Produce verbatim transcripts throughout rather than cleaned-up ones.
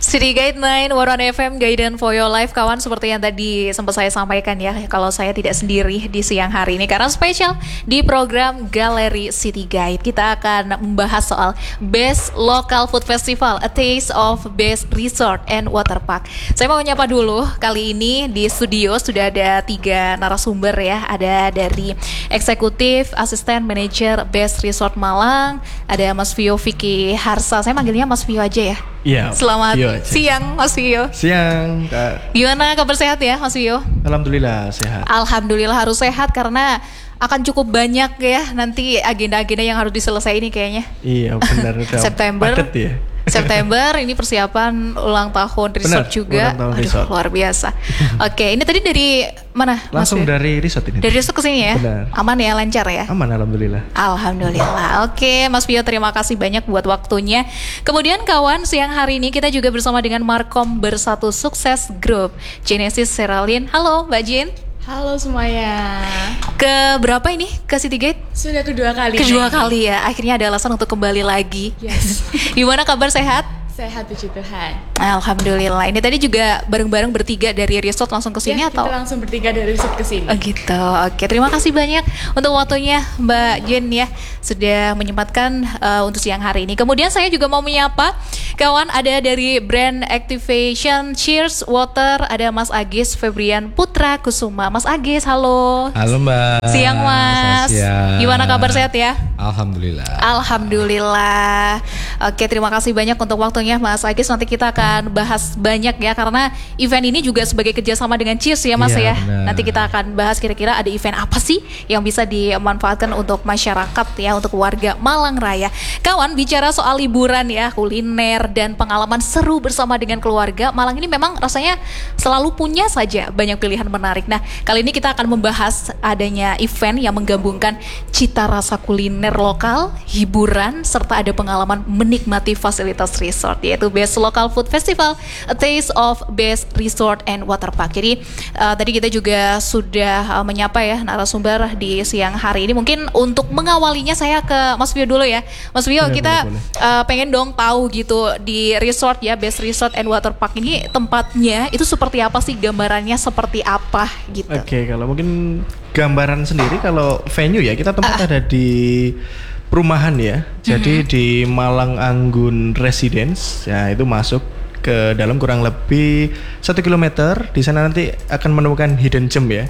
City Guide sembilan, Waron F M, Guidance for Your Life. Kawan, seperti yang tadi sempat saya sampaikan ya, kalau saya tidak sendiri di siang hari ini karena spesial di program Galeri City Guide. Kita akan membahas soal Best Local Food Festival, A Taste of Best Resort and Water Park. Saya mau menyapa dulu, kali ini di studio sudah ada tiga narasumber ya. Ada dari Eksekutif Asisten Manajer Best Resort Malang, ada Mas Vio Vicky Harsa. Saya manggilnya Mas Vio aja ya. Iya. Selamat Vio siang Mas Vio. Siang Kak. Gimana kabar, sehat ya Mas Vio? Alhamdulillah sehat. Alhamdulillah harus sehat karena akan cukup banyak ya nanti agenda-agenda yang harus diselesaikan ini kayaknya. Iya benar. September. Padet ya. September ini persiapan ulang tahun resort. Benar, juga. Ulang tahun Aduh, resort. Luar biasa. Oke, ini tadi dari mana? Langsung Mas dari resort ini. Dari resort ke sini ya? Benar. Aman ya, lancar ya? Aman, alhamdulillah. Alhamdulillah. Oke, Mas Vio, terima kasih banyak buat waktunya. Kemudian kawan, siang hari ini kita juga bersama dengan Markom Bersatu Sukses Group, Genesis Seralin. Halo Mbak Jen. Halo semuanya. Ke berapa ini ke City Gate? Sudah kedua kali. Kedua kali ya. Akhirnya ada alasan untuk kembali lagi. Yes. Gimana kabar, sehat? Sehat puji Tuhan. Alhamdulillah. Ini tadi juga bareng-bareng bertiga dari resort langsung ke sini ya, atau? Kita langsung bertiga dari resort ke sini. Oh gitu. Oke, terima kasih banyak untuk waktunya Mbak Jen ya, sudah menyempatkan uh, untuk siang hari ini. Kemudian saya juga mau menyapa kawan, ada dari Brand Activation Cheers Water, ada Mas Agis Febrian Putra Kusuma. Mas Agis, halo. Halo Mbak. Siang Mas. Siang. Gimana kabar, sehat ya? Alhamdulillah. Alhamdulillah. Oke, terima kasih banyak untuk waktunya Mas Agis. Nanti kita akan bahas banyak ya, karena event ini juga sebagai kerjasama dengan Cheers ya Mas iya, ya. Benar. Nanti kita akan bahas kira-kira ada event apa sih yang bisa dimanfaatkan untuk masyarakat ya, untuk warga Malang Raya. Kawan, bicara soal liburan ya, kuliner dan pengalaman seru bersama dengan keluarga, Malang ini memang rasanya selalu punya saja banyak pilihan menarik. Nah, kali ini kita akan membahas adanya event yang menggabungkan cita rasa kuliner lokal, hiburan, serta ada pengalaman menikmati fasilitas resort, yaitu Best Local Food Festival, A Taste of Best Resort and Water Park. Jadi uh, tadi kita juga sudah uh, menyapa ya narasumber di siang hari ini. Mungkin untuk mengawalinya saya ke Mas Vio dulu ya. Mas Vio, Boleh, kita boleh, boleh. Uh, pengen dong tahu gitu di resort ya, Best Resort and Water Park ini tempatnya itu seperti apa sih, gambarannya seperti apa gitu. Oke, kalau mungkin gambaran sendiri kalau venue ya, kita tempat Uh. ada di perumahan ya. Jadi Mm-hmm. di Malang Anggun Residence ya, itu masuk ke dalam kurang lebih satu kilometer. Di sana nanti akan menemukan hidden gem ya.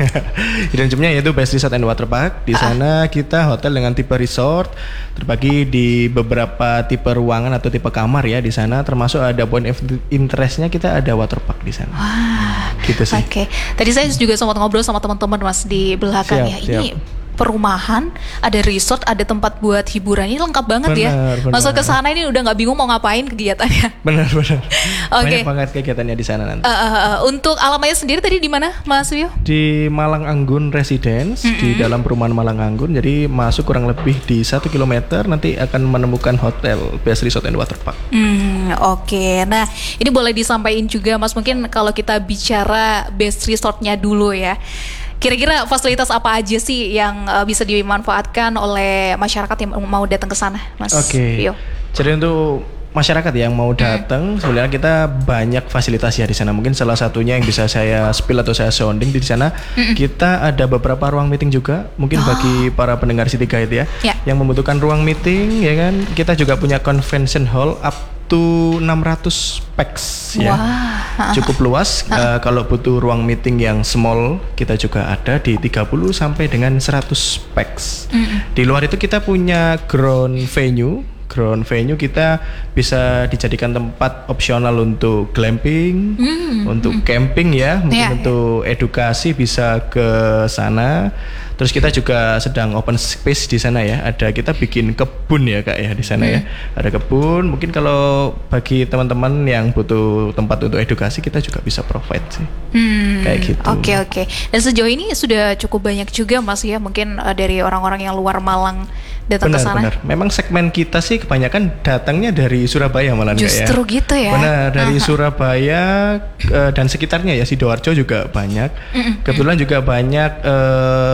Hidden gemnya yaitu Best Resort and Water Park. Di sana kita hotel dengan tipe resort, terbagi di beberapa tipe ruangan atau tipe kamar ya. Di sana termasuk ada point of interestnya, kita ada water park di sana. Wah, gitu sih. Oke, tadi saya juga sempat ngobrol sama teman-teman Mas di belakang Siap, ya. siap. Ini perumahan, ada resort, ada tempat buat hiburan, ini lengkap banget ya. Benar, benar. Masuk ke sana ini udah nggak bingung mau ngapain kegiatannya. Benar benar. Oke. Banyak banget kegiatannya di sana nanti. Uh, uh, uh, untuk alamatnya sendiri tadi di mana, Mas Vio? Di Malang Anggun Residence, mm-hmm. di dalam perumahan Malang Anggun. Jadi masuk kurang lebih di satu kilometer nanti akan menemukan hotel Best Resort and Water Park. Hmm, oke. Okay. Nah, ini boleh disampaikan juga Mas, mungkin kalau kita bicara Best Resortnya dulu ya. Kira-kira fasilitas apa aja sih yang uh, bisa dimanfaatkan oleh masyarakat yang mau datang ke sana, Mas? Oke. Okay. Jadi untuk masyarakat yang mau datang, hmm. sebenarnya kita banyak fasilitas ya di sana. Mungkin salah satunya yang bisa saya spill atau saya sounding di sana, hmm. kita ada beberapa ruang meeting juga. Mungkin oh. bagi para pendengar City Guide ya, yeah. yang membutuhkan ruang meeting, ya kan. Kita juga punya convention hall up to enam ratus pax ya. Wow. Cukup luas. Uh, kalau butuh ruang meeting yang small, kita juga ada di tiga puluh sampai dengan seratus pax. Mm. Di luar itu kita punya ground venue. Ground venue kita bisa dijadikan tempat opsional untuk glamping, mm. untuk mm. camping ya, mungkin yeah, untuk yeah. edukasi bisa ke sana. Terus kita juga sedang open space di sana ya. Ada, kita bikin kebun ya Kak ya di sana hmm. ya. Ada kebun. Mungkin kalau bagi teman-teman yang butuh tempat untuk edukasi, kita juga bisa provide sih. Hmm. Kayak gitu. Oke okay, oke. Okay. Dan sejauh ini sudah cukup banyak juga Mas ya, mungkin uh, dari orang-orang yang luar Malang datang ke sana. Benar, benar. Memang segmen kita sih kebanyakan datangnya dari Surabaya malah ya. Justru gitu ya. Benar, dari uh-huh. Surabaya uh, dan sekitarnya ya, Sidoarjo juga banyak. Mm-mm. Kebetulan juga banyak uh,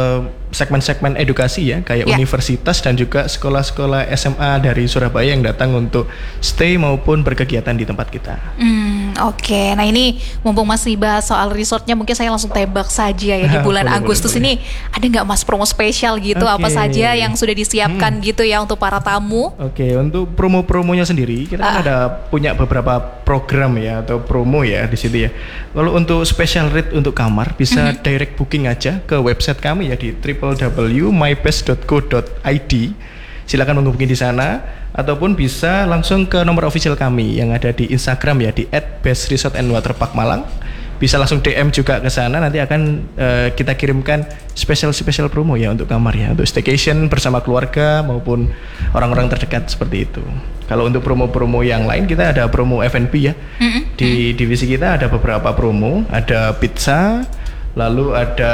segmen-segmen edukasi ya, kayak Ya. universitas dan juga sekolah-sekolah S M A dari Surabaya yang datang untuk stay maupun berkegiatan di tempat kita. Hmm, oke. Nah ini mumpung masih bahas soal resortnya, mungkin saya langsung tebak saja ya di bulan Boleh, Agustus boleh, ini ada nggak Mas promo spesial gitu? Apa Oke. saja yang sudah disiapkan gitu ya untuk para tamu? Oke, untuk promo-promonya sendiri kita kan Ah. ada punya beberapa program ya atau promo ya di situ ya. Kalau untuk special rate untuk kamar bisa direct booking aja ke website kami ya di w w w titik my best dot co dot i d. Silakan menghubungi di sana ataupun bisa langsung ke nomor official kami yang ada di Instagram ya di at best resort and waterpark malang. Bisa langsung D M juga ke sana, nanti akan eh, kita kirimkan spesial-spesial promo ya untuk kamar ya, untuk staycation bersama keluarga maupun orang-orang terdekat seperti itu. Kalau untuk promo-promo yang lain kita ada promo F and B ya. Di divisi kita ada beberapa promo, ada pizza, lalu ada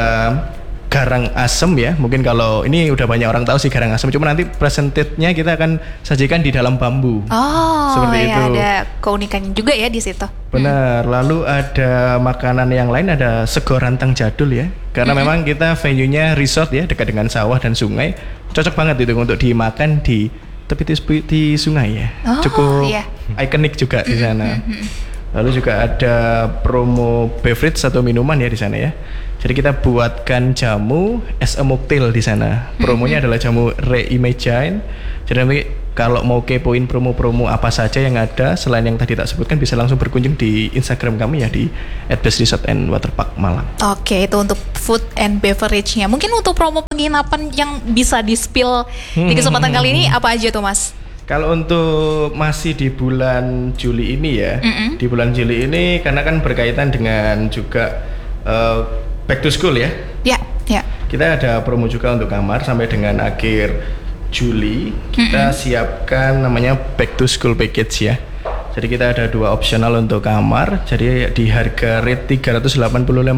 garang asem ya. Mungkin kalau ini udah banyak orang tahu sih garang asem, cuma nanti presented-nya kita akan sajikan di dalam bambu. Oh, Seperti ya itu. ada keunikannya juga ya di situ. Benar, lalu ada makanan yang lain, ada sego rantang jadul ya. Karena memang kita venue-nya resort ya, dekat dengan sawah dan sungai. Cocok banget itu untuk dimakan di tepi tepi di sungai ya. Oh, Cukup iya. ikonik juga di sana. Lalu juga ada promo beverage atau minuman ya di sana ya. Jadi kita buatkan jamu es mocktail di sana. Promonya adalah jamu Reimagine. Jadi nanti kalau mau kepoin promo-promo apa saja yang ada selain yang tadi tak sebutkan bisa langsung berkunjung di Instagram kami ya di at best resort and waterpark malang. Oke, itu untuk food and beverage-nya. Mungkin untuk promo penginapan yang bisa di-spill di kesempatan kali ini apa aja tuh Mas? Kalau untuk masih di bulan Juli ini ya, di bulan Juli ini karena kan berkaitan dengan juga uh, back to school ya. Ya, ya. Kita ada promo juga untuk kamar sampai dengan akhir Juli. Kita siapkan namanya back to school package ya. Jadi kita ada dua opsional untuk kamar. Jadi di harga rate tiga ratus delapan puluh lima